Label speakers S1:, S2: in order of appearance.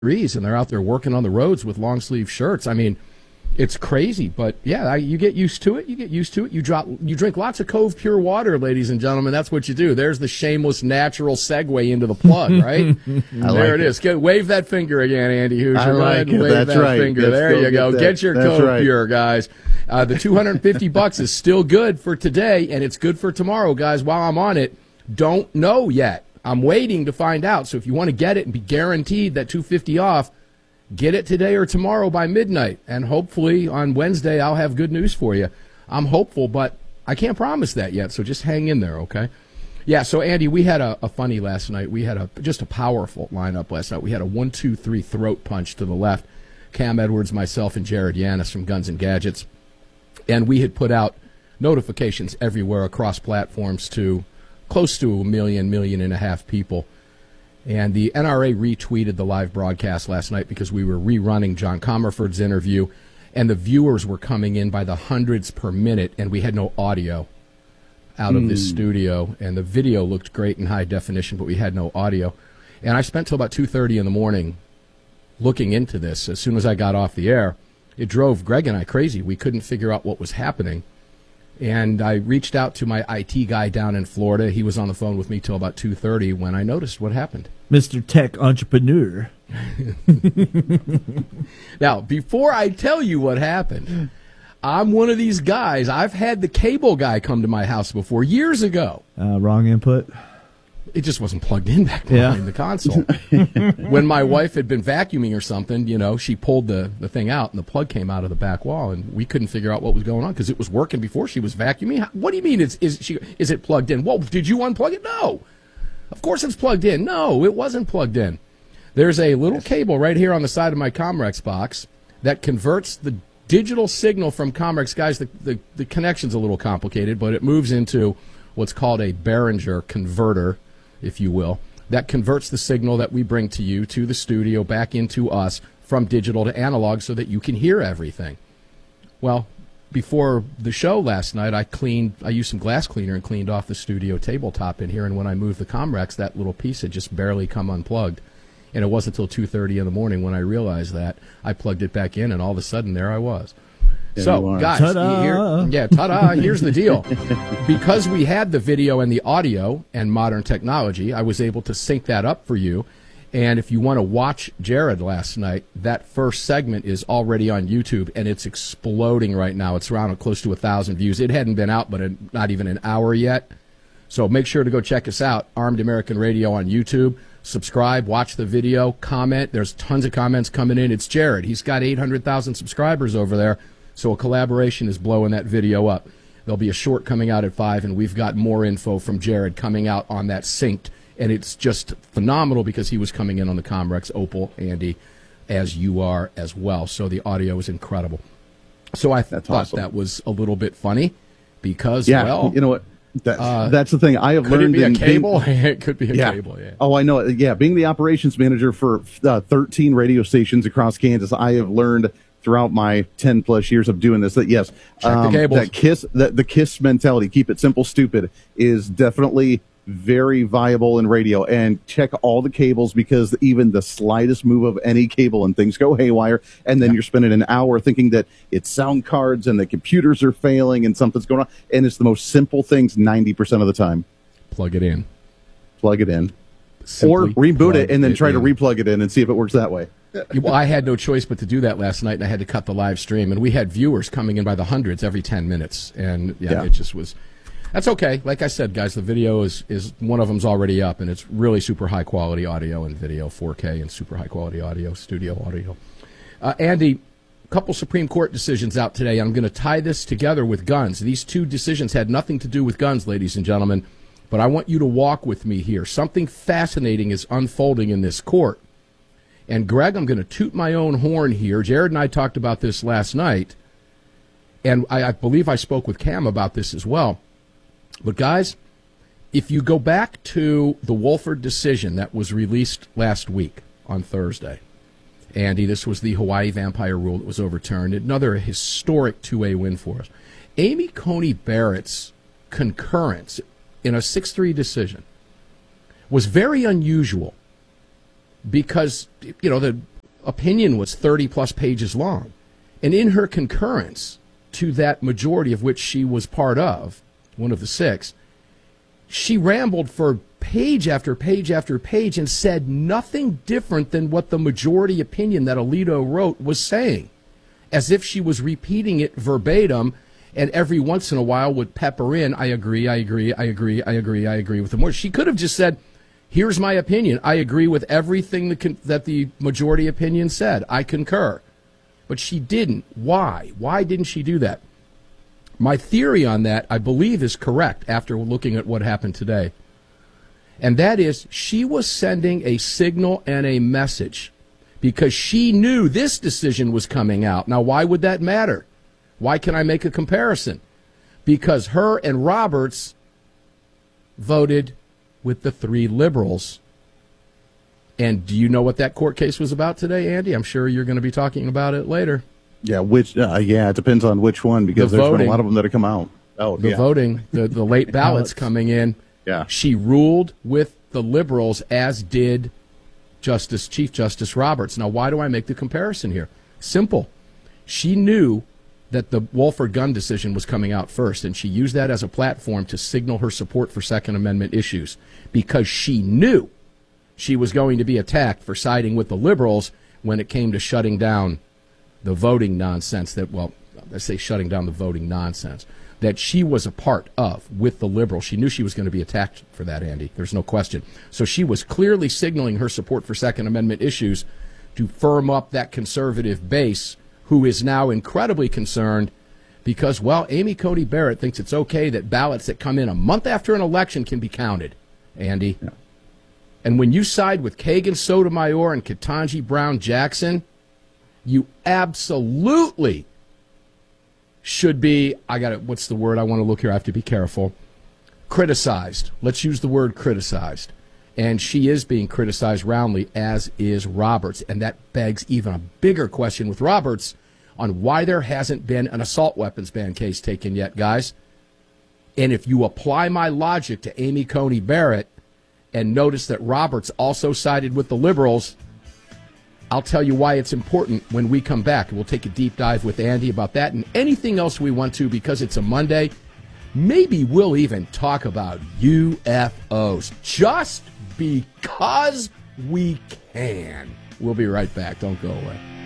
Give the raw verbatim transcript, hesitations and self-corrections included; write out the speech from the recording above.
S1: degrees, and they're out there working on the roads with long sleeve shirts. I mean, it's crazy, but yeah, I, you get used to it. You get used to it. You drop, you drink lots of Cove Pure water, ladies and gentlemen. That's what you do. There's the shameless, natural segue into the plug, right? there
S2: like
S1: it is. Get, wave that finger again, Andy Hoosier.
S2: I
S1: Go
S2: like
S1: ahead and
S2: it.
S1: wave
S2: That's
S1: that
S2: right.
S1: finger.
S2: Let's
S1: there
S2: go
S1: you go.
S2: get
S1: Get your
S2: That's
S1: Cove
S2: right.
S1: Pure, guys. Uh, the two hundred fifty bucks is still good for today, and it's good for tomorrow, guys. While I'm on it, don't know yet. I'm waiting to find out. So if you want to get it and be guaranteed that two hundred fifty off, get it today or tomorrow by midnight, and hopefully on Wednesday I'll have good news for you. I'm hopeful, but I can't promise that yet, so just hang in there, okay? Yeah, so Andy, we had a, a funny last night. We had a just a powerful lineup last night. We had a one two three throat punch to the left. Cam Edwards, myself, and Jared Yanis from Guns and Gadgets. And we had put out notifications everywhere across platforms to close to a million, million and a half people. And the N R A retweeted the live broadcast last night because we were rerunning John Comerford's interview, and the viewers were coming in by the hundreds per minute, and we had no audio out of mm. this studio. And the video looked great in high definition, but we had no audio. And I spent till about two thirty in the morning looking into this. As soon as I got off the air, it drove Greg and I crazy. We couldn't figure out what was happening. And I reached out to my I T guy down in Florida. He was on the phone with me till about two thirty when I noticed what happened.
S3: Mister Tech Entrepreneur.
S1: Now, before I tell you what happened, I'm one of these guys. I've had the cable guy come to my house before, years ago.
S3: Uh, wrong input.
S1: It just wasn't plugged in back behind
S3: Yeah.
S1: the console. When my wife had been vacuuming or something, you know, she pulled the, the thing out, and the plug came out of the back wall, and we couldn't figure out what was going on because it was working before she was vacuuming. How- What do you mean? Is is she is it plugged in? Well, did you unplug it? No. Of course it's plugged in. No, it wasn't plugged in. There's a little cable right here on the side of my Comrex box that converts the digital signal from Comrex. Guys, the, the, the connection's a little complicated, but it moves into what's called a Behringer converter, if you will, that converts the signal that we bring to you, to the studio, back into us from digital to analog so that you can hear everything. Well, before the show last night, I cleaned, I used some glass cleaner and cleaned off the studio tabletop in here, and when I moved the Comrex, that little piece had just barely come unplugged. And it wasn't until two thirty in the morning when I realized that. I plugged it back in, and all of a sudden, there I was.
S2: There
S1: so, guys,
S3: Ta-da!
S1: here, yeah, ta-da, here's the deal. Because we had the video and the audio and modern technology, I was able to sync that up for you. And if you want to watch Jared last night, that first segment is already on YouTube, and it's exploding right now. It's around close to one thousand views. It hadn't been out but a, not even an hour yet. So make sure to go check us out, Armed American Radio on YouTube. Subscribe, watch the video, comment. There's tons of comments coming in. It's Jared. He's got eight hundred thousand subscribers over there. So a collaboration is blowing that video up. There'll be a short coming out at five, and we've got more info from Jared coming out on that synced. And it's just phenomenal because he was coming in on the Comrex Opal, Andy, as you are as well. So the audio is incredible. So I th-
S2: That's
S1: thought
S2: awesome.
S1: that was a little bit funny because,
S2: Yeah,
S1: well,
S2: you know what? That's,
S1: uh,
S2: that's the thing I have
S1: could it
S2: learned.
S1: be a
S2: in
S1: cable?
S2: being-
S1: It could be a
S2: yeah.
S1: cable, yeah.
S2: Oh, I know it. Yeah, being the operations manager for uh, thirteen radio stations across Kansas, I have learned throughout my ten plus years of doing this that yes,
S1: Check the
S2: um,
S1: cables.
S2: that KISS, that the KISS mentality, keep it simple, stupid, is definitely very viable in radio. And check all the cables because even the slightest move of any cable and things go haywire. And then
S1: Yeah.
S2: you're spending an hour thinking that it's sound cards and the computers are failing and something's going on. And it's the most simple things ninety percent of the time.
S1: Plug it in.
S2: Plug it in.
S1: Simply
S2: or reboot
S1: plug
S2: it and then try to
S1: in.
S2: replug it in and see if it works that way.
S1: Well, I had no choice but to do that last night, and I had to cut the live stream. And we had viewers coming in by the hundreds every ten minutes. And, yeah,
S2: Yeah.
S1: it just was... That's okay. Like I said, guys, the video is, is one of them's already up, and it's really super high-quality audio and video, four K and super high-quality audio, studio audio. Uh, Andy, a couple Supreme Court decisions out today. I'm going to tie this together with guns. These two decisions had nothing to do with guns, ladies and gentlemen, but I want you to walk with me here. Something fascinating is unfolding in this court. And, Greg, I'm going to toot my own horn here. Jared and I talked about this last night, and I, I believe I spoke with Cam about this as well. But, guys, if you go back to the Wolford decision that was released last week on Thursday, Andy, this was the Hawaii Vampire Rule that was overturned, another historic two A win for us. Amy Coney Barrett's concurrence in a six three decision was very unusual because, you know, the opinion was thirty plus pages long. And in her concurrence to that majority of which she was part of, one of the six, she rambled for page after page after page and said nothing different than what the majority opinion that Alito wrote was saying, as if she was repeating it verbatim, and every once in a while would pepper in, I agree, I agree, I agree, I agree, I agree with the more. She could have just said, here's my opinion. I agree with everything that, con- that the majority opinion said. I concur. But she didn't. Why? Why didn't she do that? My theory on that, I believe, is correct after looking at what happened today. And that is, she was sending a signal and a message because she knew this decision was coming out. Now, why would that matter? Why can I make a comparison? Because her and Roberts voted with the three liberals. And do you know what that court case was about today, Andy? I'm sure you're going to be talking about it later.
S2: Yeah, which uh, yeah, it depends on which one because
S1: The
S2: there's been
S1: voting.
S2: a lot of them that have come out. Oh,
S1: The
S2: yeah.
S1: voting, the, the late ballots coming in.
S2: Yeah.
S1: She ruled with the liberals, as did Justice Chief Justice Roberts. Now, why do I make the comparison here? Simple. She knew that the Wolford gun decision was coming out first, and she used that as a platform to signal her support for Second Amendment issues because she knew she was going to be attacked for siding with the liberals when it came to shutting down the voting nonsense that, well, I say shutting down the voting nonsense, that she was a part of with the liberals. She knew she was going to be attacked for that, Andy. There's no question. So she was clearly signaling her support for Second Amendment issues to firm up that conservative base who is now incredibly concerned because, well, Amy Coney Barrett thinks it's okay that ballots that come in a month after an election can be counted, Andy. Yeah. And when you side with Kagan Sotomayor and Ketanji Brown Jackson, you absolutely should be, I got it, what's the word I want to look here? I have to be careful. Criticized. Let's use the word criticized. And she is being criticized roundly, as is Roberts. And that begs even a bigger question with Roberts on why there hasn't been an assault weapons ban case taken yet, guys. And if you apply my logic to Amy Coney Barrett and notice that Roberts also sided with the liberals, I'll tell you why it's important when we come back. We'll take a deep dive with Andy about that and anything else we want to because it's a Monday. Maybe we'll even talk about U F Os just because we can. We'll be right back. Don't go away.